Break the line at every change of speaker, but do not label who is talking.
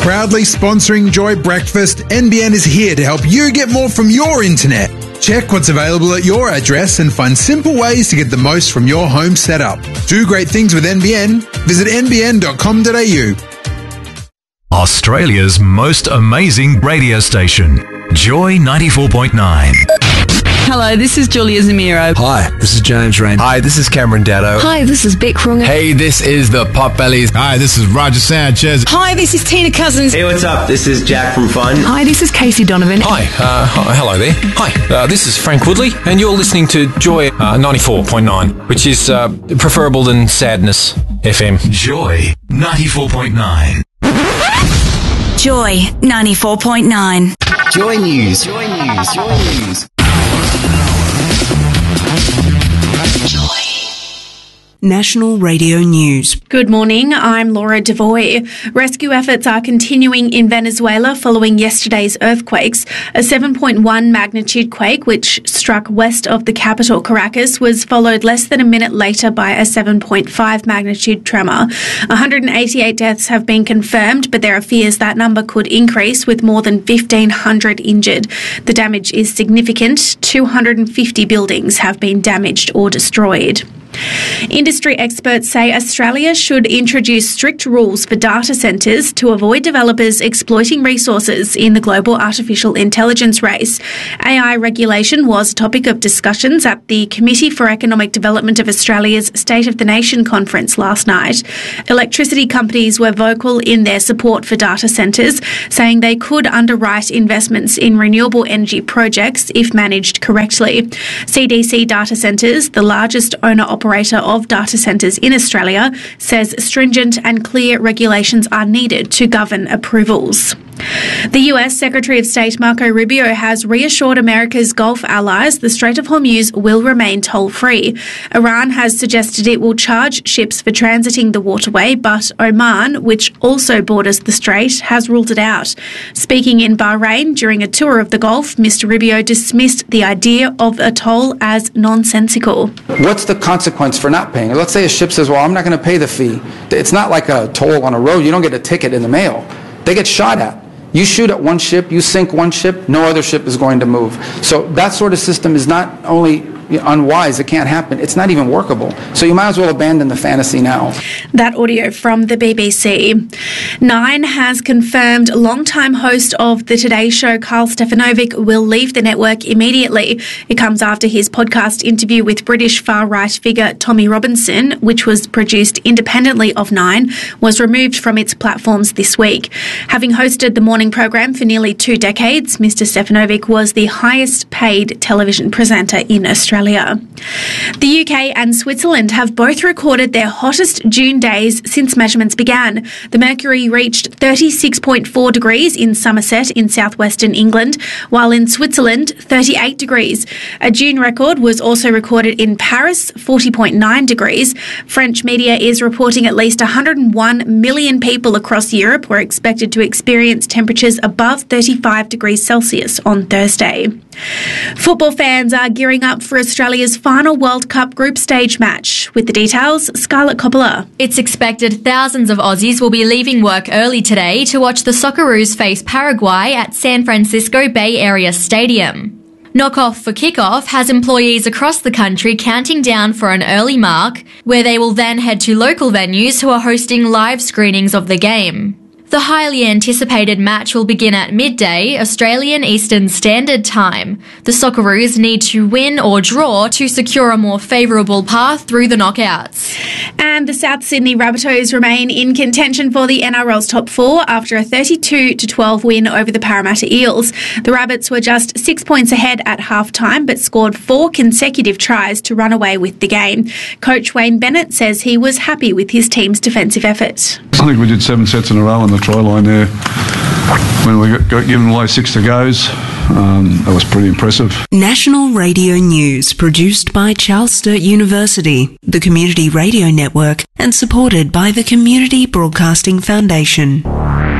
Proudly sponsoring Joy Breakfast, NBN is here to help you get more from your internet. Check what's available at your address and find simple ways to get the most from your home setup. Do great things with NBN. Visit nbn.com.au.
Australia's most amazing radio station, Joy 94.9.
Hello, this is Julia Zamiro.
Hi, this is James Rain.
Hi, this is Cameron Daddo.
Hi, this is Beck Runga.
Hey, this is the Potbellies.
Hi, this is Roger Sanchez.
Hi, this is Tina Cousins.
Hey, what's up? This is Jack from Fun.
Hi, this is Casey Donovan.
Hi, hello there. Hi, this is Frank Woodley, and you're listening to Joy 94.9, which is preferable than Sadness FM.
Joy 94.9.
Joy 94.9.
Joy News. Joy News. Joy News.
National Radio News.
Good morning, I'm Laura Devoy. Rescue efforts are continuing in Venezuela following yesterday's earthquakes. A 7.1 magnitude quake, which struck west of the capital, Caracas, was followed less than a minute later by a 7.5 magnitude tremor. 188 deaths have been confirmed, but there are fears that number could increase, with more than 1,500 injured. The damage is significant. 250 buildings have been damaged or destroyed. Industry experts say Australia should introduce strict rules for data centres to avoid developers exploiting resources in the global artificial intelligence race. AI regulation was a topic of discussions at the Committee for Economic Development of Australia's State of the Nation conference last night. Electricity companies were vocal in their support for data centres, saying they could underwrite investments in renewable energy projects if managed correctly. CDC Data Centres, the largest owner-operator of data centres in Australia, says stringent and clear regulations are needed to govern approvals. The US Secretary of State Marco Rubio has reassured America's Gulf allies the Strait of Hormuz will remain toll-free. Iran has suggested it will charge ships for transiting the waterway, but Oman, which also borders the strait, has ruled it out. Speaking in Bahrain during a tour of the Gulf, Mr. Rubio dismissed the idea of a toll as nonsensical.
What's the consequence for not paying? Let's say a ship says, well, I'm not going to pay the fee. It's not like a toll on a road. You don't get a ticket in the mail. They get shot at. You shoot at one ship, you sink one ship, no other ship is going to move. So that sort of system is not only unwise, it can't happen, it's not even workable. So you might as well abandon the fantasy now.
That audio from the BBC. Nine has confirmed longtime host of the Today Show, Carl Stefanovic, will leave the network immediately. It comes after his podcast interview with British far-right figure Tommy Robinson, which was produced independently of Nine, was removed from its platforms this week. Having hosted the morning program for nearly 2 decades, Mr. Stefanovic was the highest paid television presenter in Australia. The UK and Switzerland have both recorded their hottest June days since measurements began. The mercury reached 36.4 degrees in Somerset in southwestern England, while in Switzerland, 38 degrees. A June record was also recorded in Paris, 40.9 degrees. French media is reporting at least 101 million people across Europe were expected to experience temperatures above 35 degrees Celsius on Thursday. Football fans are gearing up for Australia's final World Cup group stage match. With the details, Scarlett Coppola.
It's expected thousands of Aussies will be leaving work early today to watch the Socceroos face Paraguay at San Francisco Bay Area Stadium. Knockoff for Kickoff has employees across the country counting down for an early mark, where they will then head to local venues who are hosting live screenings of the game. The highly anticipated match will begin at midday, Australian Eastern Standard Time. The Socceroos need to win or draw to secure a more favourable path through the knockouts.
And the South Sydney Rabbitohs remain in contention for the NRL's top 4 after a 32-12 win over the Parramatta Eels. The Rabbits were just 6 points ahead at half-time, but scored 4 consecutive tries to run away with the game. Coach Wayne Bennett says he was happy with his team's defensive effort.
I think we did 7 sets in a row in the try line there when we got given away 6 to goes. That was pretty impressive.
National Radio News, produced by Charles Sturt University, the Community Radio Network, and supported by the Community Broadcasting Foundation.